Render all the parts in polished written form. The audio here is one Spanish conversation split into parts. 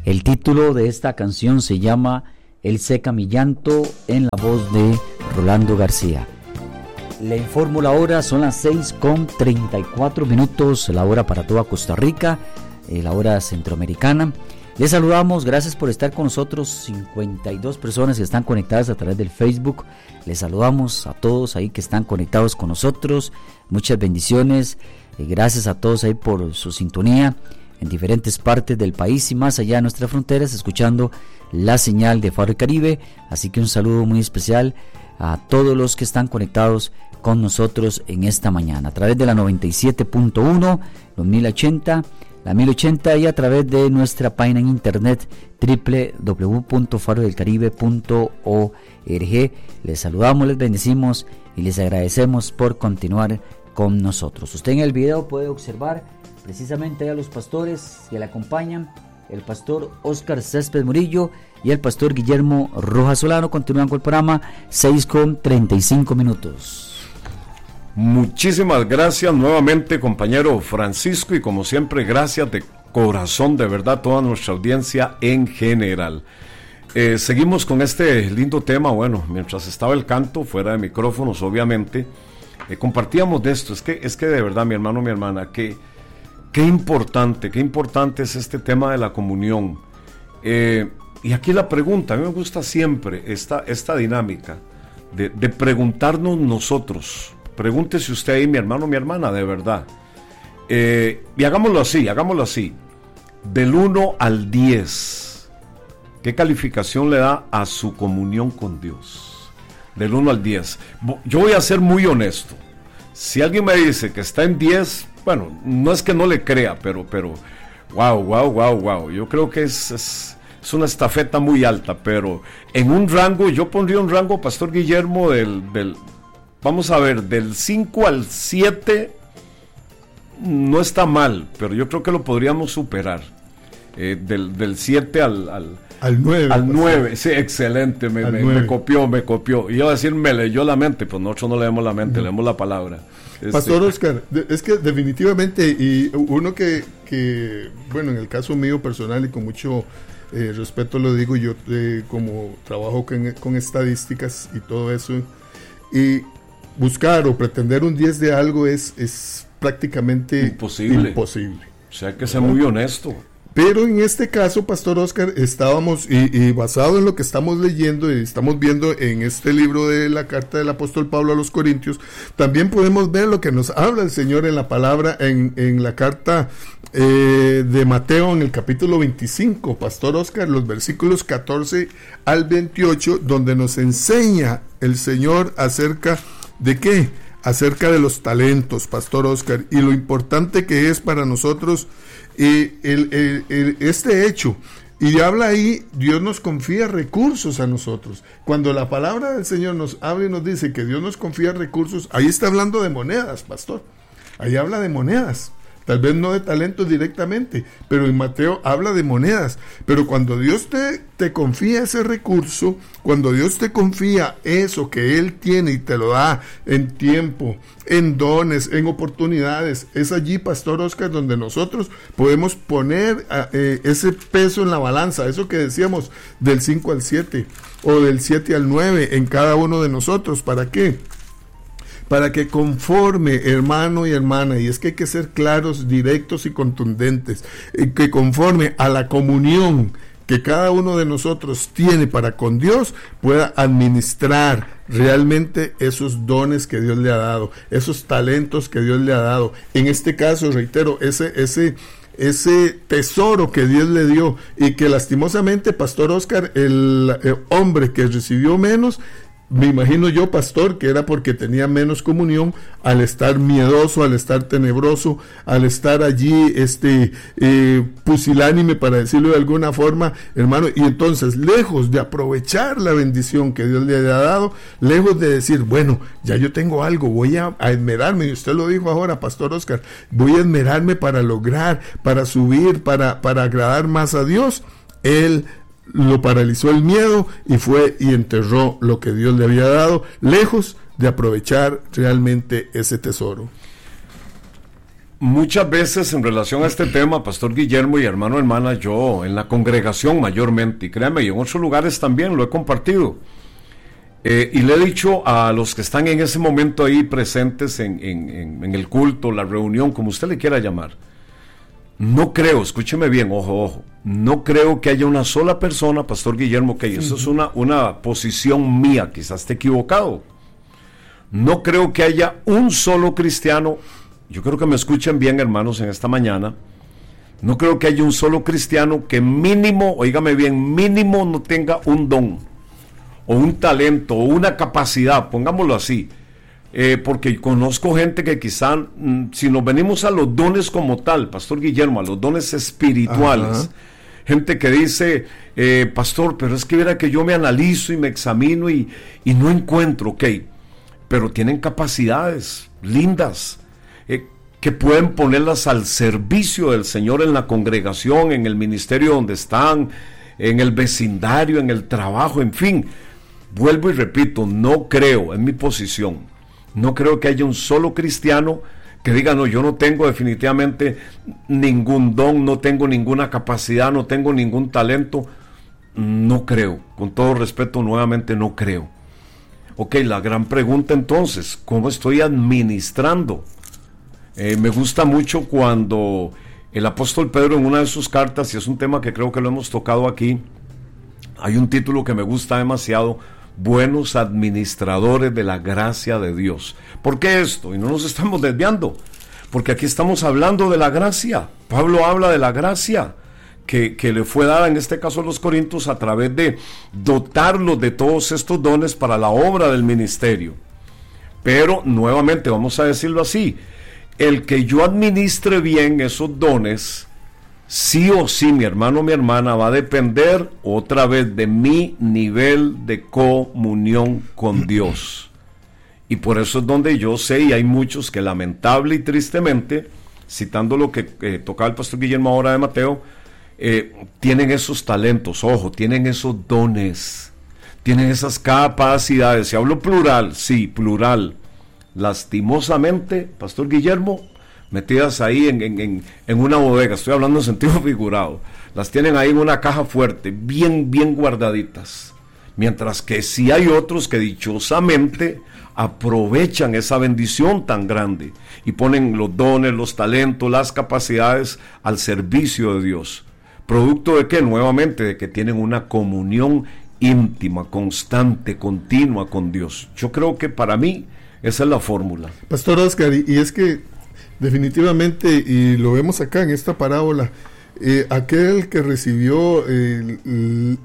El título de esta canción se llama Él seca mi llanto, en la voz de Rolando García. Le informo la hora, son las 6:34, la hora para toda Costa Rica, la hora centroamericana. Les saludamos, gracias por estar con nosotros, 52 personas que están conectadas a través del Facebook. Les saludamos a todos ahí que están conectados con nosotros, muchas bendiciones, gracias a todos ahí por su sintonía en diferentes partes del país y más allá de nuestras fronteras, escuchando la señal de Faro Caribe. Así que un saludo muy especial a todos los que están conectados con nosotros en esta mañana a través de la 97.1, los 1080, la 1080 y a través de nuestra página en internet www.farodelcaribe.org. Les saludamos, les bendecimos y les agradecemos por continuar con nosotros. Usted en el video puede observar precisamente a los pastores que le acompañan, el pastor Oscar Céspedes Murillo y el pastor Guillermo Rojas Solano. Continúan con el programa, 6:35. Muchísimas gracias nuevamente, compañero Francisco, y como siempre, gracias de corazón, de verdad, a toda nuestra audiencia en general. Seguimos con este lindo tema. Bueno, mientras estaba el canto, fuera de micrófonos, obviamente, compartíamos de esto. Es que de verdad, mi hermano, mi hermana, qué importante es este tema de la comunión. Y aquí la pregunta, a mí me gusta siempre esta dinámica de preguntarnos nosotros. Pregúntese usted ahí, mi hermano, mi hermana, de verdad. Y hagámoslo así. Del 1 al 10, ¿qué calificación le da a su comunión con Dios? Del 1 al 10. Yo voy a ser muy honesto. Si alguien me dice que está en 10, bueno, no es que no le crea, pero wow. Yo creo que es una estafeta muy alta, pero en un rango, yo pondría un rango, Pastor Guillermo, vamos a ver, del 5 al 7 no está mal, pero yo creo que lo podríamos superar. Del 7 al 9. Al 9, sí, excelente, me copió. Iba a decir, me leyó la mente, pues nosotros no leemos la mente, leemos la palabra. Pastor Oscar, es que definitivamente, y uno que bueno, en el caso mío personal y con mucho respeto lo digo, yo como trabajo con estadísticas y todo eso, y buscar o pretender un 10 de algo es prácticamente imposible. O sea, hay que ser muy honesto. Pero en este caso, Pastor Oscar, estábamos, y basado en lo que estamos leyendo y estamos viendo en este libro de la carta del apóstol Pablo a los Corintios, también podemos ver lo que nos habla el Señor en la palabra, en la carta de Mateo, en el capítulo 25, Pastor Oscar, los versículos 14 al 28, donde nos enseña el Señor acerca de ¿qué? Acerca de los talentos, Pastor Oscar, y lo importante que es para nosotros este hecho. Y habla ahí, Dios nos confía recursos a nosotros. Cuando la palabra del Señor nos habla y nos dice que Dios nos confía recursos, ahí está hablando de monedas, pastor. Ahí habla de monedas. Tal vez no de talentos directamente, pero en Mateo habla de monedas. Pero cuando Dios te confía ese recurso, cuando Dios te confía eso que Él tiene y te lo da en tiempo, en dones, en oportunidades, es allí, Pastor Oscar, donde nosotros podemos poner ese peso en la balanza, eso que decíamos del 5 al 7 o del 7 al 9 en cada uno de nosotros. ¿Para qué? Para que conforme, hermano y hermana, y es que hay que ser claros, directos y contundentes, que conforme a la comunión que cada uno de nosotros tiene para con Dios, pueda administrar realmente esos dones que Dios le ha dado, esos talentos que Dios le ha dado. En este caso, reitero, ese tesoro que Dios le dio, y que lastimosamente, Pastor Oscar, el hombre que recibió menos, me imagino yo, pastor, que era porque tenía menos comunión, al estar miedoso, al estar tenebroso, al estar allí pusilánime, para decirlo de alguna forma, hermano. Y entonces, lejos de aprovechar la bendición que Dios le haya dado, lejos de decir, bueno, ya yo tengo algo, voy a esmerarme, y usted lo dijo ahora, Pastor Oscar, voy a esmerarme para lograr, para subir, para agradar más a Dios, él lo paralizó el miedo y fue y enterró lo que Dios le había dado, lejos de aprovechar realmente ese tesoro. Muchas veces en relación a este tema, Pastor Guillermo y hermana, yo en la congregación mayormente, y créanme, y en otros lugares también lo he compartido, y le he dicho a los que están en ese momento ahí presentes en el culto, la reunión, como usted le quiera llamar, no creo, escúcheme bien, ojo, no creo que haya una sola persona, Pastor Guillermo, que eso es una posición mía, quizás esté equivocado, no creo que haya un solo cristiano. Yo creo que me escuchen bien, hermanos, en esta mañana. No creo que haya un solo cristiano que mínimo, óigame bien, mínimo no tenga un don, o un talento, o una capacidad, pongámoslo así. Porque conozco gente que quizá, si nos venimos a los dones como tal, Pastor Guillermo, a los dones espirituales, gente que dice, pastor, pero es que verá que yo me analizo y me examino y no encuentro, ok, pero tienen capacidades lindas, que pueden ponerlas al servicio del Señor en la congregación, en el ministerio donde están, en el vecindario, en el trabajo, en fin. Vuelvo y repito, no creo, en mi posición, no creo que haya un solo cristiano que diga, no, yo no tengo definitivamente ningún don, no tengo ninguna capacidad, no tengo ningún talento. No creo, con todo respeto, nuevamente no creo. Ok, la gran pregunta entonces, ¿cómo estoy administrando? Me gusta mucho cuando el apóstol Pedro en una de sus cartas, y es un tema que creo que lo hemos tocado aquí, hay un título que me gusta demasiado: buenos administradores de la gracia de Dios. ¿Por qué esto? Y no nos estamos desviando, porque aquí estamos hablando de la gracia. Pablo habla de la gracia que le fue dada, en este caso a los Corintios, a través de dotarlos de todos estos dones para la obra del ministerio. Pero, nuevamente, vamos a decirlo así, el que yo administre bien esos dones, sí o sí, mi hermano, mi hermana, va a depender otra vez de mi nivel de comunión con Dios. Y por eso es donde yo sé, y hay muchos que lamentable y tristemente, citando lo que tocaba el pastor Guillermo ahora de Mateo, tienen esos talentos, ojo, tienen esos dones, tienen esas capacidades. Si hablo plural, sí, plural, lastimosamente, pastor Guillermo, metidas ahí en una bodega, estoy hablando en sentido figurado, las tienen ahí en una caja fuerte, bien guardaditas, mientras que sí hay otros que dichosamente aprovechan esa bendición tan grande y ponen los dones, los talentos, las capacidades al servicio de Dios. ¿Producto de qué? Nuevamente, de que tienen una comunión íntima, constante, continua con Dios. Yo creo que para mí esa es la fórmula. Pastor Oscar, y es que definitivamente, y lo vemos acá en esta parábola, aquel que recibió el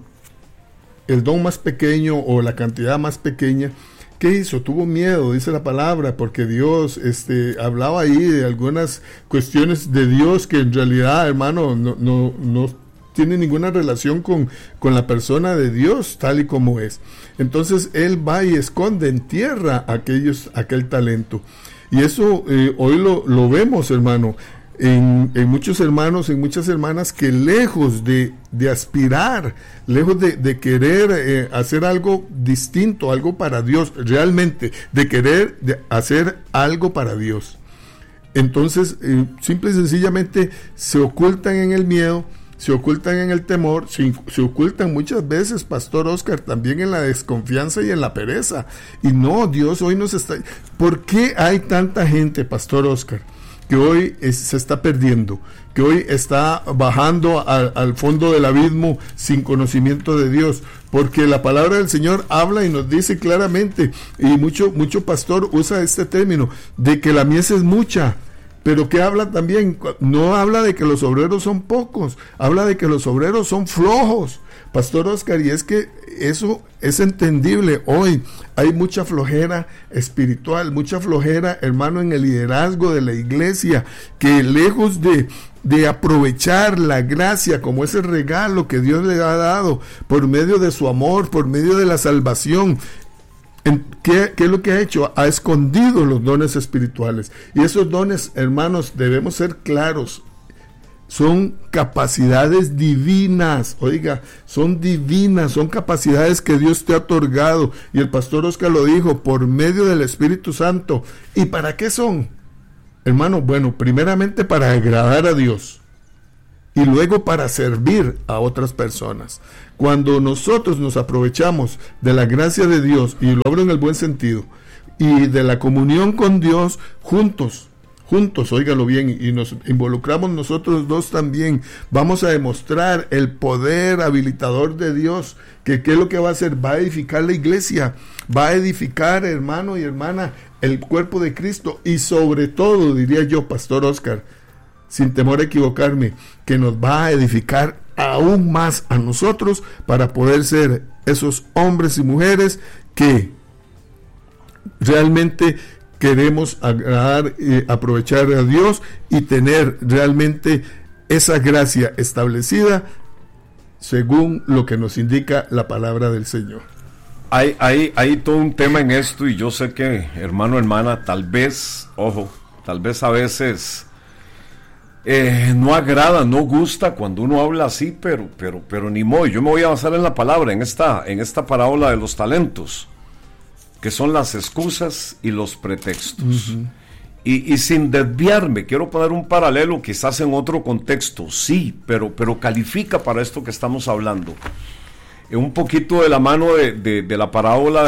don más pequeño o la cantidad más pequeña, ¿qué hizo? Tuvo miedo, dice la palabra, porque Dios hablaba ahí de algunas cuestiones de Dios que en realidad, hermano, no tiene ninguna relación con la persona de Dios tal y como es. Entonces él va y esconde en tierra aquel talento. Y eso hoy lo vemos, hermano, en muchos hermanos, en muchas hermanas que lejos de aspirar, lejos de querer hacer algo distinto, algo para Dios, realmente, de querer hacer algo para Dios. Entonces, simple y sencillamente se ocultan en el miedo, se ocultan en el temor, se ocultan muchas veces, Pastor Oscar, también en la desconfianza y en la pereza. Y no, Dios hoy nos está... ¿Por qué hay tanta gente, Pastor Oscar, que hoy se está perdiendo, que hoy está bajando al fondo del abismo sin conocimiento de Dios? Porque la palabra del Señor habla y nos dice claramente, y mucho pastor usa este término, de que la mies es mucha. Pero que habla también, no habla de que los obreros son pocos, habla de que los obreros son flojos, Pastor Oscar, y es que eso es entendible. Hoy hay mucha flojera espiritual, mucha flojera, hermano, en el liderazgo de la iglesia, que lejos de aprovechar la gracia como ese regalo que Dios le ha dado por medio de su amor, por medio de la salvación, ¿qué es lo que ha hecho? Ha escondido los dones espirituales. Y esos dones, hermanos, debemos ser claros, son capacidades divinas. Oiga, son divinas, son capacidades que Dios te ha otorgado. Y el pastor Oscar lo dijo, por medio del Espíritu Santo. ¿Y para qué son? hermano, bueno, primeramente para agradar a Dios y luego para servir a otras personas. Cuando nosotros nos aprovechamos de la gracia de Dios, y lo hablo en el buen sentido, y de la comunión con Dios juntos, óigalo bien, y nos involucramos nosotros dos también, vamos a demostrar el poder habilitador de Dios, que ¿qué es lo que va a hacer? Va a edificar la iglesia, va a edificar, hermano y hermana, el cuerpo de Cristo, y sobre todo, diría yo, Pastor Oscar, sin temor a equivocarme, que nos va a edificar aún más a nosotros para poder ser esos hombres y mujeres que realmente queremos agradar, aprovechar a Dios y tener realmente esa gracia establecida según lo que nos indica la palabra del Señor. Hay todo un tema en esto, y yo sé que, hermano, hermana, tal vez a veces no agrada, no gusta cuando uno habla así, pero ni modo. Yo me voy a basar en la palabra, en esta parábola de los talentos, que son las excusas y los pretextos. Uh-huh. Y sin desviarme, quiero poner un paralelo quizás en otro contexto, sí, pero califica para esto que estamos hablando. Un poquito de la mano de la parábola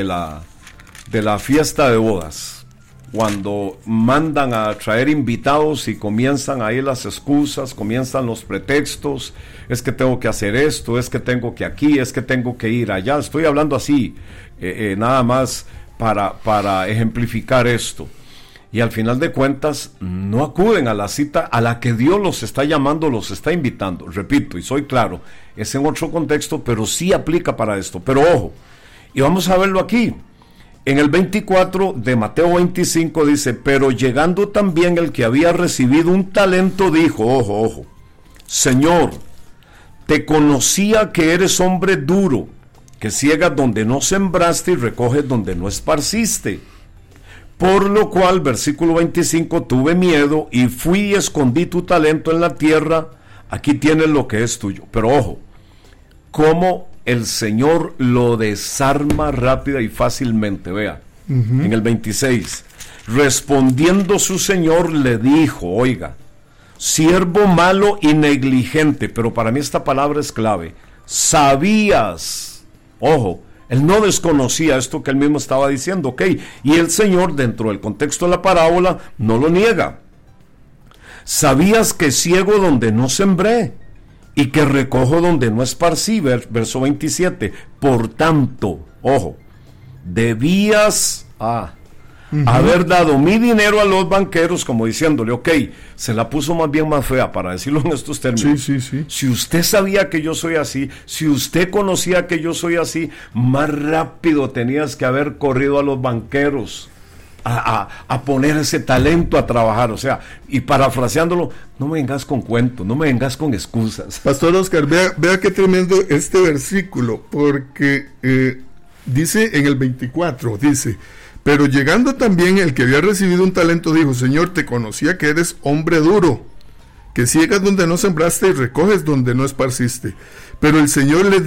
de la fiesta de bodas. Cuando mandan a traer invitados y comienzan ahí las excusas, comienzan los pretextos, es que tengo que hacer esto, es que tengo que aquí, es que tengo que ir allá. Estoy hablando así, nada más para ejemplificar esto. Y al final de cuentas no acuden a la cita a la que Dios los está llamando, los está invitando. Repito, y soy claro, es en otro contexto, pero sí aplica para esto. Pero ojo, y vamos a verlo aquí. En el 24 de Mateo 25 dice: pero llegando también el que había recibido un talento dijo, ojo, Señor, te conocía que eres hombre duro, que ciegas donde no sembraste y recoges donde no esparciste. Por lo cual, versículo 25, tuve miedo y fui y escondí tu talento en la tierra, aquí tienes lo que es tuyo. Pero ojo, cómo el Señor lo desarma rápida y fácilmente, vea. Uh-huh. En el 26, respondiendo su Señor le dijo, oiga, siervo malo y negligente, pero para mí esta palabra es clave, sabías, ojo, él no desconocía esto que él mismo estaba diciendo, ok, y el Señor dentro del contexto de la parábola no lo niega, sabías que ciego donde no sembré, y que recojo donde no esparcí, verso 27, por tanto, ojo, debías haber dado mi dinero a los banqueros, como diciéndole, ok, se la puso más bien más fea, para decirlo en estos términos. Sí. Si usted sabía que yo soy así, si usted conocía que yo soy así, más rápido tenías que haber corrido a los banqueros a poner ese talento a trabajar. O sea, y parafraseándolo, no me vengas con cuentos, no me vengas con excusas. Pastor Oscar, vea qué tremendo este versículo, porque dice en el 24, dice, pero llegando también el que había recibido un talento dijo, Señor, te conocía que eres hombre duro, que ciegas donde no sembraste y recoges donde no esparciste. Pero el Señor le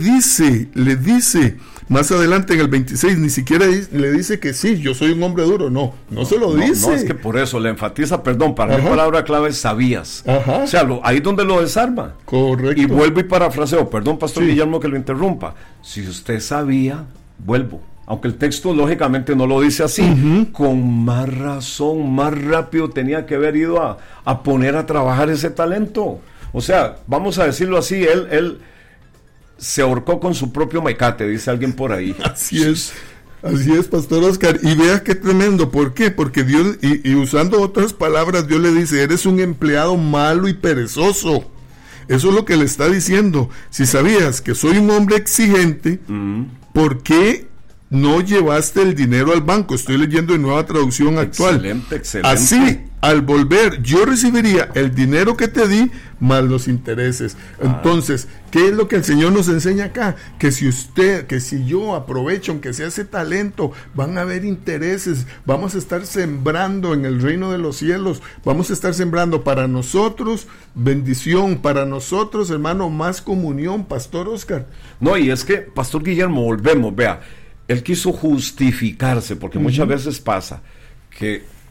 dice, más adelante en el 26, ni siquiera le dice que sí, yo soy un hombre duro, no se lo dice. No, es que por eso le enfatiza, perdón, para mi palabra clave es sabías. Ajá. O sea, ahí es donde lo desarma. Correcto. Y vuelvo y parafraseo, perdón, Pastor Guillermo que lo interrumpa, si usted sabía, vuelvo. Aunque el texto lógicamente no lo dice así, con más razón, más rápido tenía que haber ido a poner a trabajar ese talento. O sea, vamos a decirlo así, él se ahorcó con su propio mecate, dice alguien por ahí. Así es, Pastor Oscar. Y vea qué tremendo, ¿por qué? Porque Dios, y usando otras palabras, Dios le dice, eres un empleado malo y perezoso. Eso es lo que le está diciendo. Si sabías que soy un hombre exigente, ¿por qué no llevaste el dinero al banco? Estoy leyendo en Nueva Traducción Actual. Excelente. Así, al volver, yo recibiría el dinero que te di más los intereses. Entonces, ¿qué es lo que el Señor nos enseña acá? Que si yo aprovecho, aunque sea ese talento, van a haber intereses, vamos a estar sembrando en el reino de los cielos, vamos a estar sembrando para nosotros bendición, para nosotros, hermano, más comunión, Pastor Oscar. No, y es que, Pastor Guillermo, volvemos, vea, él quiso justificarse, porque muchas veces pasa que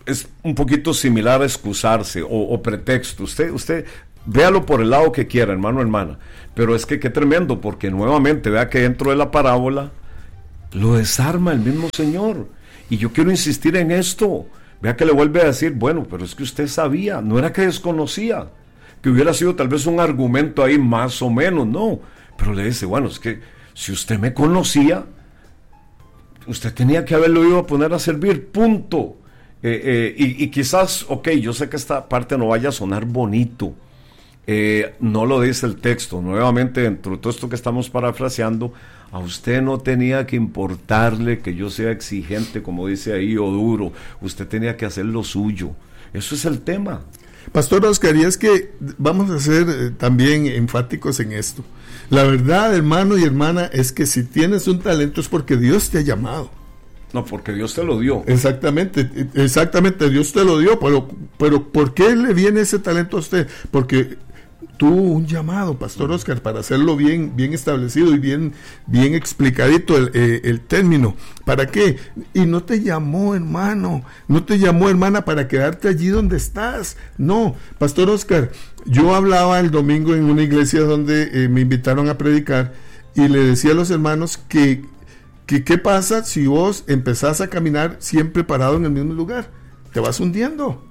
es un poquito similar a excusarse o pretexto. Usted véalo por el lado que quiera, hermano, hermana, pero es que qué tremendo, porque nuevamente vea que dentro de la parábola lo desarma el mismo Señor. Y yo quiero insistir en esto. Vea que le vuelve a decir, bueno, pero es que usted sabía, no era que desconocía, que hubiera sido tal vez un argumento ahí más o menos, no, pero le dice, bueno, es que si usted me conocía, usted tenía que haberlo ido a poner a servir, punto. Y quizás, yo sé que esta parte no vaya a sonar bonito, no lo dice el texto, nuevamente dentro de todo esto que estamos parafraseando, a usted no tenía que importarle que yo sea exigente, como dice ahí, o duro, usted tenía que hacer lo suyo, eso es el tema. Pastor Oscar, y es que vamos a ser también enfáticos en esto. La verdad, hermano y hermana, es que si tienes un talento es porque Dios te ha llamado. No, porque Dios te lo dio. Exactamente, Dios te lo dio, pero ¿por qué le viene ese talento a usted? Porque tuvo un llamado, Pastor Oscar, para hacerlo bien establecido y bien explicadito el término. ¿Para qué? Y no te llamó, hermano, no te llamó, hermana, para quedarte allí donde estás. No, Pastor Oscar, yo hablaba el domingo en una iglesia donde me invitaron a predicar y le decía a los hermanos que ¿qué pasa si vos empezás a caminar siempre parado en el mismo lugar? Te vas hundiendo.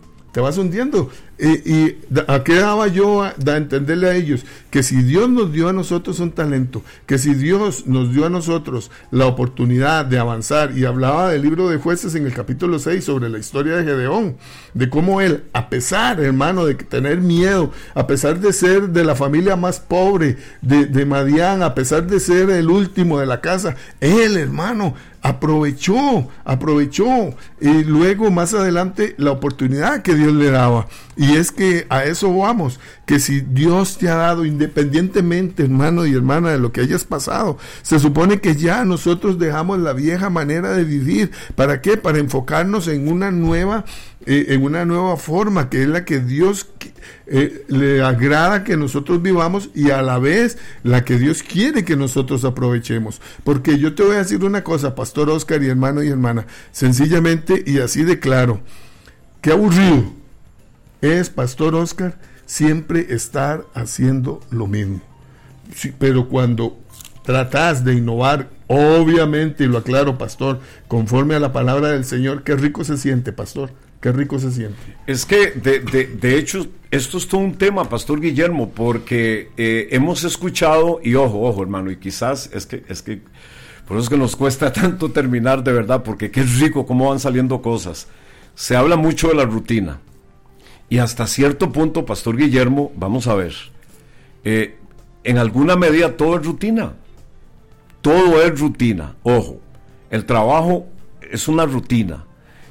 ¿Y a qué daba yo a entenderle a ellos? Que si Dios nos dio a nosotros un talento, que si Dios nos dio a nosotros la oportunidad de avanzar, y hablaba del libro de Jueces en el capítulo 6 sobre la historia de Gedeón, de cómo él, a pesar, hermano, de tener miedo, a pesar de ser de la familia más pobre de Madián, a pesar de ser el último de la casa, él, hermano, aprovechó y luego más adelante la oportunidad que Dios le daba. Y es que a eso vamos, que si Dios te ha dado, independientemente, hermano y hermana, de lo que hayas pasado, se supone que ya nosotros dejamos la vieja manera de vivir. ¿Para qué? Para enfocarnos en una nueva forma, que es la que Dios le agrada que nosotros vivamos, y a la vez la que Dios quiere que nosotros aprovechemos. Porque yo te voy a decir una cosa, Pastor Oscar y hermano y hermana, sencillamente y así de claro, qué aburrido es, Pastor Oscar, siempre estar haciendo lo mismo. Sí, pero cuando tratas de innovar, obviamente, y lo aclaro, pastor, conforme a la palabra del Señor, qué rico se siente, pastor, qué rico se siente. Es que, de hecho, esto es todo un tema, Pastor Guillermo, porque hemos escuchado, y ojo, hermano, y quizás es que por eso es que nos cuesta tanto terminar, de verdad, porque qué rico cómo van saliendo cosas. Se habla mucho de la rutina, y hasta cierto punto, Pastor Guillermo, vamos a ver, en alguna medida todo es rutina. Todo es rutina. Ojo, el trabajo es una rutina.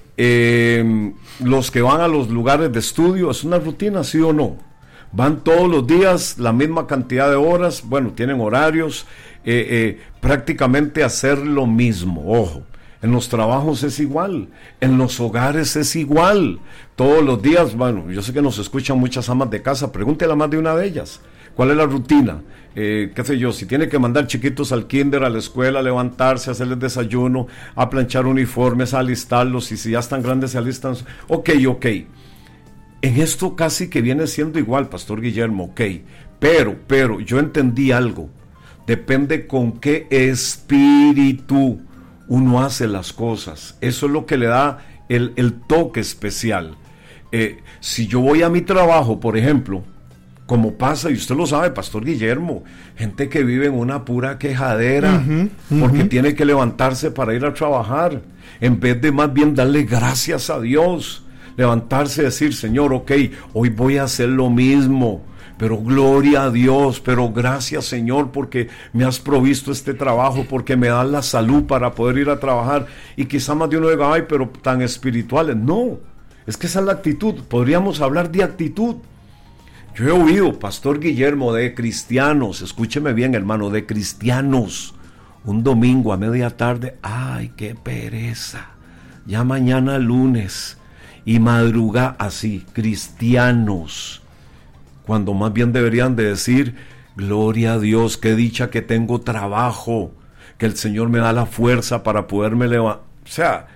Los que van a los lugares de estudio es una rutina, ¿sí o no? Van todos los días, la misma cantidad de horas, bueno, tienen horarios, prácticamente hacer lo mismo. Ojo, en los trabajos es igual, en los hogares es igual. Todos los días, bueno, yo sé que nos escuchan muchas amas de casa, pregúntele a más de una de ellas. ¿Cuál es la rutina? Qué sé yo, si tiene que mandar chiquitos al kinder, a la escuela, levantarse, hacerles desayuno, a planchar uniformes, a alistarlos, y si ya están grandes se alistan. Ok. En esto casi que viene siendo igual, Pastor Guillermo, ok. Pero yo entendí algo. Depende con qué espíritu uno hace las cosas. Eso es lo que le da el toque especial. Si yo voy a mi trabajo, por ejemplo, como pasa, y usted lo sabe, Pastor Guillermo, gente que vive en una pura quejadera, porque tiene que levantarse para ir a trabajar, en vez de más bien darle gracias a Dios, levantarse y decir, Señor, ok, hoy voy a hacer lo mismo, pero gloria a Dios, pero gracias, Señor, porque me has provisto este trabajo, porque me das la salud para poder ir a trabajar. Y quizá más de uno diga, ay, pero tan espirituales. No, es que esa es la actitud. Podríamos hablar de actitud. Yo he oído, Pastor Guillermo, de cristianos, escúcheme bien, hermano, de cristianos, un domingo a media tarde, ay, qué pereza, ya mañana lunes, y madruga así, cristianos, cuando más bien deberían de decir, gloria a Dios, qué dicha que tengo trabajo, que el Señor me da la fuerza para poderme levantar. O sea,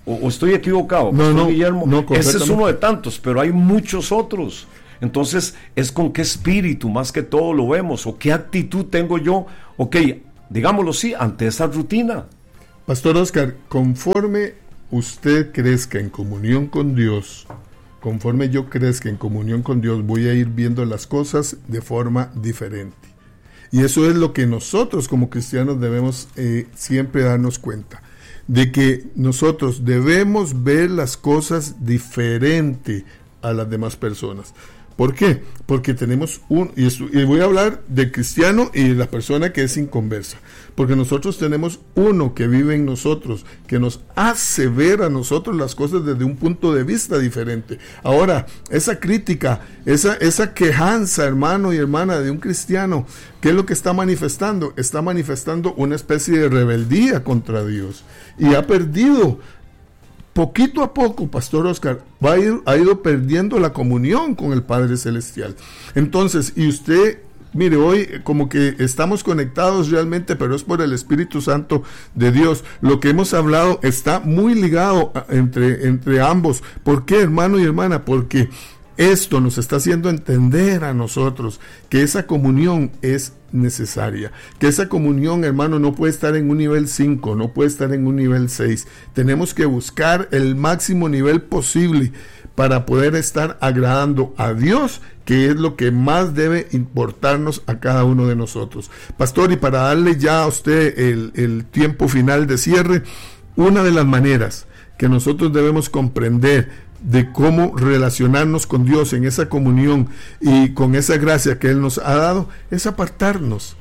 ¿O estoy equivocado? No, Guillermo, no, ese es uno de tantos, pero hay muchos otros. Entonces, es con qué espíritu más que todo lo vemos, o qué actitud tengo yo, ok, digámoslo así, ante esa rutina. Pastor Oscar, conforme usted crezca en comunión con Dios, conforme yo crezca en comunión con Dios, voy a ir viendo las cosas de forma diferente. Y eso es lo que nosotros como cristianos debemos siempre darnos cuenta, de que nosotros debemos ver las cosas diferente a las demás personas. ¿Por qué? Porque tenemos y voy a hablar del cristiano y de la persona que es inconversa, porque nosotros tenemos uno que vive en nosotros, que nos hace ver a nosotros las cosas desde un punto de vista diferente. Ahora, esa crítica, esa quejanza, hermano y hermana, de un cristiano, ¿qué es lo que está manifestando? Está manifestando una especie de rebeldía contra Dios, y ha perdido, poquito a poco, Pastor Oscar, ha ido perdiendo la comunión con el Padre Celestial. Entonces, y usted, mire, hoy como que estamos conectados realmente, pero es por el Espíritu Santo de Dios. Lo que hemos hablado está muy ligado entre ambos. ¿Por qué, hermano y hermana? Porque esto nos está haciendo entender a nosotros que esa comunión es necesaria, que esa comunión, hermano, no puede estar en un nivel 5, no puede estar en un nivel 6. Tenemos que buscar el máximo nivel posible para poder estar agradando a Dios, que es lo que más debe importarnos a cada uno de nosotros. Pastor, y para darle ya a usted el tiempo final de cierre, una de las maneras que nosotros debemos comprender de cómo relacionarnos con Dios en esa comunión y con esa gracia que Él nos ha dado, es apartarnos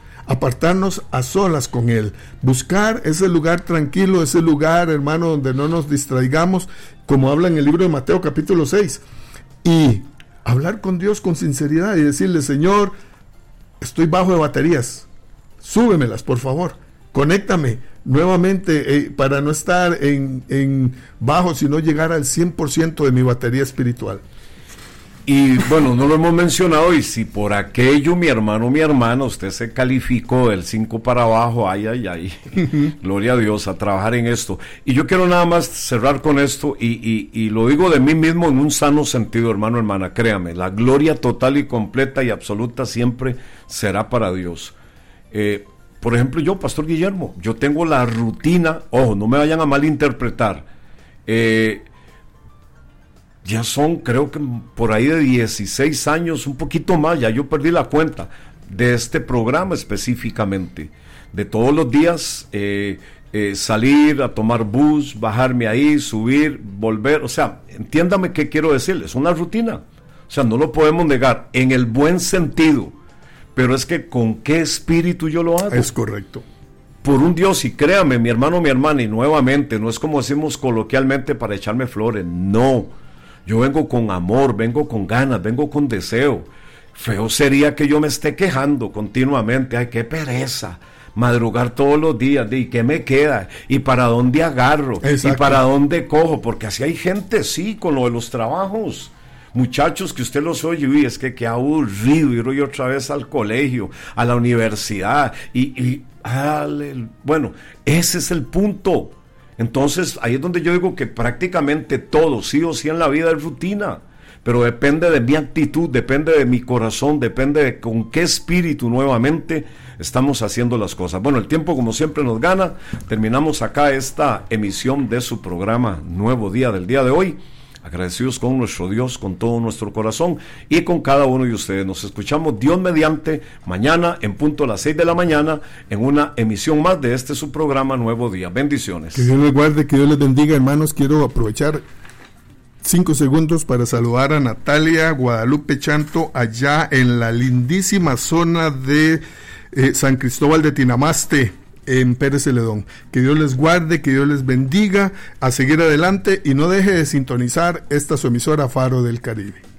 a solas con Él, buscar ese lugar tranquilo, ese lugar, hermano, donde no nos distraigamos, como habla en el libro de Mateo capítulo 6, y hablar con Dios con sinceridad y decirle: Señor, estoy bajo de baterías, súbemelas por favor, conéctame nuevamente, para no estar en bajo, sino llegar al 100% de mi batería espiritual. Y bueno, no lo hemos mencionado, y si por aquello, mi hermano, mi hermana, usted se calificó del 5 para abajo, ay, gloria a Dios, a trabajar en esto. Y yo quiero nada más cerrar con esto, y lo digo de mí mismo en un sano sentido, hermano, hermana, créame, la gloria total y completa y absoluta siempre será para Dios. Por ejemplo, yo, Pastor Guillermo, yo tengo la rutina, ojo, no me vayan a malinterpretar, ya son, creo que por ahí de 16 años, un poquito más, ya yo perdí la cuenta de este programa específicamente, de todos los días salir a tomar bus, bajarme ahí, subir, volver, o sea, entiéndame qué quiero decirles, es una rutina, o sea, no lo podemos negar, en el buen sentido, pero es que ¿con qué espíritu yo lo hago? Es correcto. Por un Dios, y créame, mi hermano, mi hermana, y nuevamente, no es como decimos coloquialmente para echarme flores, no. Yo vengo con amor, vengo con ganas, vengo con deseo. Feo sería que yo me esté quejando continuamente, ay, qué pereza, madrugar todos los días, ¿y qué me queda? ¿Y para dónde agarro? Exacto. ¿Y para dónde cojo? Porque así hay gente, sí, con lo de los trabajos. Muchachos que usted los oye, y es que qué aburrido ir hoy otra vez al colegio, a la universidad, bueno, ese es el punto. Entonces, ahí es donde yo digo que prácticamente todo, sí o sí en la vida es rutina, pero depende de mi actitud, depende de mi corazón, depende de con qué espíritu nuevamente estamos haciendo las cosas. Bueno, el tiempo como siempre nos gana, terminamos acá esta emisión de su programa Nuevo Día del día de hoy. Agradecidos con nuestro Dios, con todo nuestro corazón y con cada uno de ustedes. Nos escuchamos Dios mediante mañana en punto a las 6 de la mañana en una emisión más de este su programa Nuevo Día. Bendiciones. Que Dios les guarde, que Dios les bendiga, hermanos. Quiero aprovechar 5 segundos para saludar a Natalia Guadalupe Chanto allá en la lindísima zona de San Cristóbal de Tinamaste, en Pérez Celedón. Que Dios les guarde, que Dios les bendiga, a seguir adelante y no deje de sintonizar esta su emisora Faro del Caribe.